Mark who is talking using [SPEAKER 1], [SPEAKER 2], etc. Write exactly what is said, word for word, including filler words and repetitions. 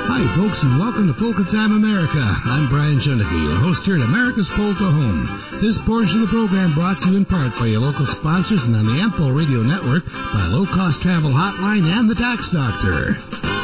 [SPEAKER 1] Hi, folks, and welcome to Polka Time America. I'm Brian Shunicki, your host here at America's Polka Home. This portion of the program brought to you in part by your local sponsors and on the Ample Radio Network by Low Cost Travel Hotline and the Tax Doctor.